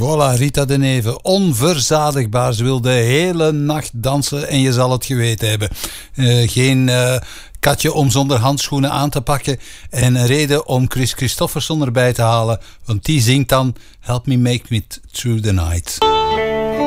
Voilà, Rita de Neve. Onverzadigbaar. Ze wil de hele nacht dansen en je zal het geweten hebben. Geen katje om zonder handschoenen aan te pakken. En een reden om Chris Christofferson erbij te halen. Want die zingt dan Help Me Make It Through the Night.